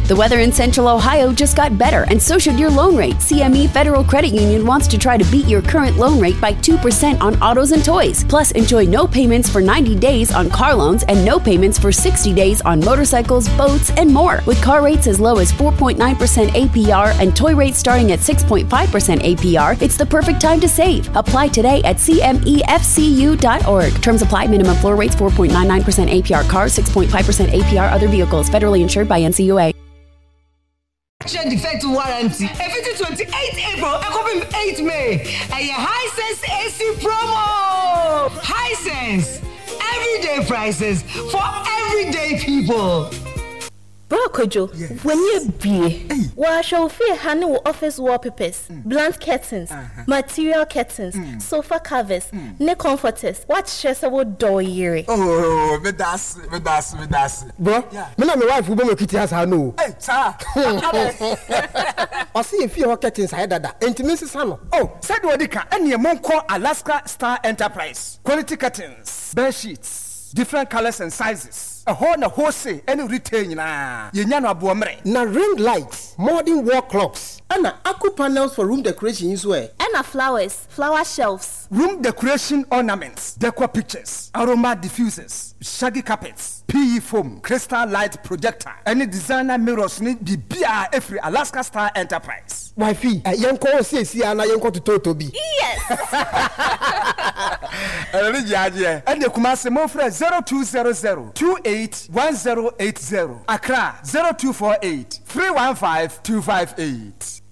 The weather in Central Ohio just got better, and so should your loan rate. CME Federal Credit Union wants to try to beat your current loan rate by 2% on autos and toys. Plus, enjoy no payments for 90 days on car loans and no payments for 60 days on motorcycles, boats, and more. With car rates as low as 4.9% APR and toy rates starting at 6.5% APR, it's the perfect time to save. Apply today at cmefcu.org. Terms apply. Minimum floor rates 4.99% APR cars, 6.5% APR other vehicles. Federally insured by NCUA. Defect warranty. Everything 28 April, and 8 May. And your Hisense AC promo. Hisense. Everyday prices for everyday people. Bro Kojo, when you be, wa show fear handle office wallpapers, blunt curtains, material curtains, sofa covers, ne comforters. What stress about door yeri? Oh, me das. Bro, me na my wife who be kitty has no. Hey, sir. I see if you curtains hide that. Intimacy sano. Oh, said what dika. Any mon call Alaska Star Enterprise. Quality curtains, bed sheets, different colors and sizes. A whole say any retain na yenyano abuomre na ring lights, modern wall clocks, and aqua panels for room decoration as well. And flowers, flower shelves, room decoration ornaments, decor pictures, aroma diffusers, shaggy carpets, PE foam, crystal light projector, any designer mirrors need the BR every Alaska Star Enterprise. Wifey, yanko say na yanko to Toby. Yes. And the Kumasi Mofre 0200 281080. Accra 0248 315 258.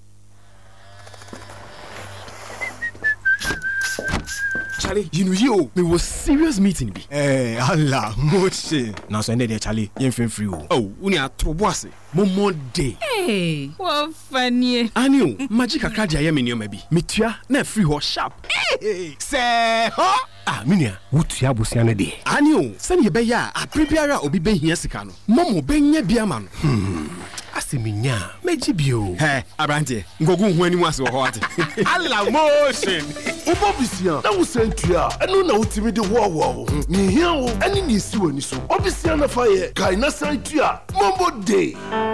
Charlie, you know you, me was serious meeting be. Allah, moche. Now so there Charlie, you free. Oh, uni a trobose. Momo day. Hey, what funny. Anio, magic akaja ya me maybe. Metua na free ho sharp. Hey, say, huh? Ah, minia, wutu abusia ne de. Anio, send ye be ya, a prepare obi be hia sika no. Momo be nya bia ma no. Asiminya, meji bio. Hey, abrante, ngogu hu ani wase wo ho ate. Allah motion. Obobisia, na wo sentua, eno na utimi de wo. Ni hia wo, ani ni si wani so. Obisia na fa ye, kai na sentua, mombo day.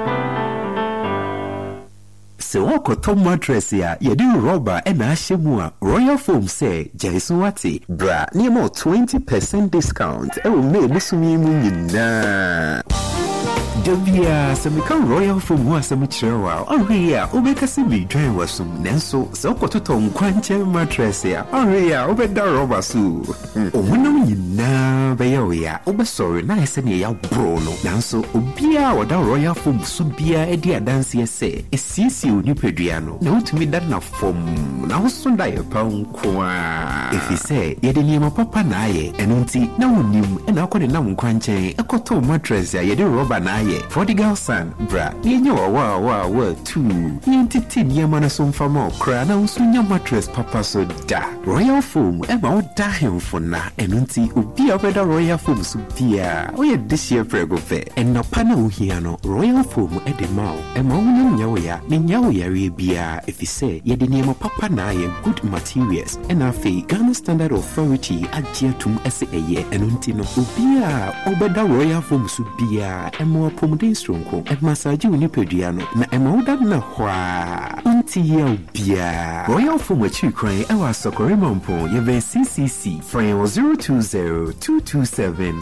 Se wako top mattress ya yedi rubber ena ashemua Royal Foam say Jason Wati bra ni mo 20% discount e wo me musumi mu nyina. Debia se meka Royal Foam ho asem chirewa ohia obeka se bi dwan wasum nenso se okototo nkwanche mattress ya ohia obeda rubber su ohunam nyina be ya obesori na ese ne ya bro no nanso obia oda Royal Foam su bia edi adanse ese esisi onipedua no na utumi da na fom na hosonda ye pankwa efise ye de niema papa na aye eno nti na wonim na akode na nkwanche ekoto mattress ya ye de rubber na aye for the girl son bra yenye wa tu yentiti niema na so mfama okra na usunya mattress papa so da Royal Foam ema oda hemfo na eno nti obi obeda Royal Foam so bia oye dishie prego fe eno pana ohia no Royal Foam e de mawo ema wonya nyawo ya ne nyawo yare bia efise ye de niema papa na aye good materials ena fe Ghana Standard Authority agiatum ese eye eno nti no obia obeda Royal Foam so bia ema pomden stronko e massage unipedua no na ema oda na hwa nti ya obia Royal Foam achi kran e wa sokore mampo ye ve CCC frame 020-227-1000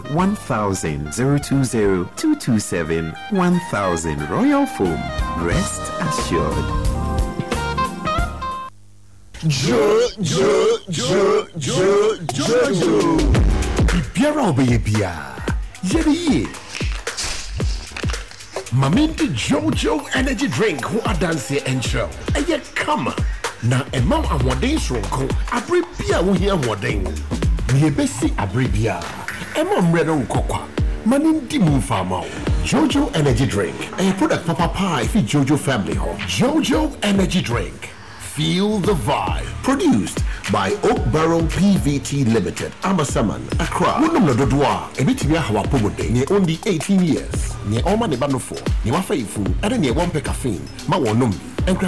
020-227-1000 Royal Foam, rest assured. Jo. Biara obeye bia. Yeri. Mamindi Jojo energy drink who adanse encho. Eye kama. Na emam amodin sonko. Abre bia wo hia amodin. Ni ebesi abre bia. Emam redo nkokwa. Manindi mufama. Jojo energy drink. A product papa pie for Jojo family home. Jojo energy drink. Feel the vibe. Produced by Oak Barrel PVT Limited. Amasaman, Accra. Wunum no dodwa. Ebitibia hawa pomode. Nye only 18 years. Nye oma ne banofo. Nye wafeifu. Ere nye wampe caffeine. Ma wonum.